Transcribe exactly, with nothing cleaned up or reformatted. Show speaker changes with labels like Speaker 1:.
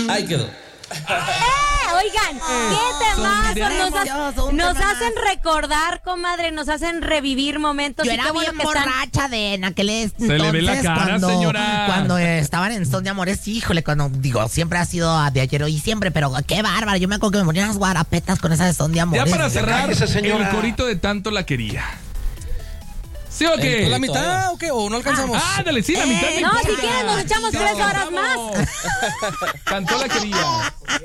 Speaker 1: Ahí quedó.
Speaker 2: ¡Eh! Oigan, qué temazos nos, ha- nos hacen recordar, comadre, nos hacen revivir momentos.
Speaker 3: Yo
Speaker 2: y
Speaker 3: era
Speaker 2: qué bueno
Speaker 3: bien
Speaker 2: que están-
Speaker 3: borracha de en aquel entonces.
Speaker 4: Se le ve la cara,
Speaker 3: cuando,
Speaker 4: señora.
Speaker 3: Cuando eh, estaban en Son de Amores, híjole, cuando, digo, siempre ha sido de ayer y siempre, pero qué bárbara. Yo me acuerdo que me ponían las guarapetas con esa de Son de Amores.
Speaker 4: Ya para cerrar,
Speaker 5: cállese, señora.
Speaker 4: el corito de Tanto la quería. ¿Sí o qué?
Speaker 1: La
Speaker 6: mitad o qué? ¿O no alcanzamos?
Speaker 4: Ah, dale, sí, la mitad.
Speaker 3: Eh,
Speaker 4: no
Speaker 2: No, si
Speaker 4: importa.
Speaker 2: quieren nos echamos
Speaker 4: Sí,
Speaker 2: tres horas
Speaker 4: vamos.
Speaker 2: más.
Speaker 4: Cantó la quería.